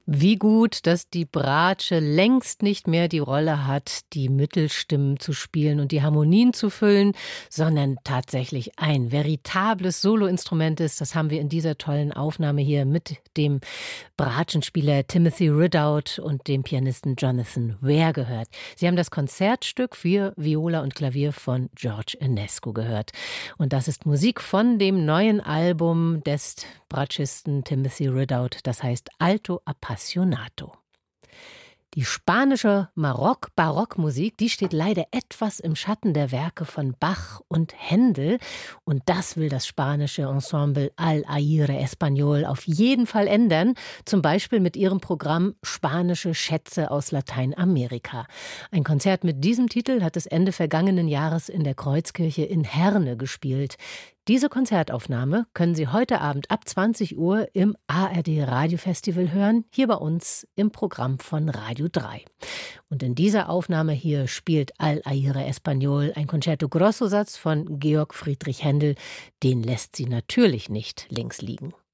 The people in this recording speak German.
Wie gut, dass die Bratsche längst nicht mehr die Rolle hat, die Mittelstimmen zu spielen und die Harmonien zu füllen, sondern tatsächlich ein veritables Soloinstrument ist. Das haben wir in dieser tollen Aufnahme hier mit dem Bratschenspieler Timothy Ridout und dem Pianisten Jonathan Ware gehört. Sie haben das Konzertstück für Viola und Klavier von George Enescu gehört. Und das ist Musik von dem neuen Album des Bratschisten Timothy Ridout, das heißt Alto Appassionato. Die spanische Barockmusik, die steht leider etwas im Schatten der Werke von Bach und Händel. Und das will das spanische Ensemble Al Aire Español auf jeden Fall ändern. Zum Beispiel mit ihrem Programm Spanische Schätze aus Lateinamerika. Ein Konzert mit diesem Titel hat es Ende vergangenen Jahres in der Kreuzkirche in Herne gespielt. Diese Konzertaufnahme können Sie heute Abend ab 20 Uhr im ARD Radiofestival hören, hier bei uns im Programm von Radio 3. Und in dieser Aufnahme hier spielt Al Aire Español ein Concerto Grosso Satz von Georg Friedrich Händel. Den lässt sie natürlich nicht links liegen.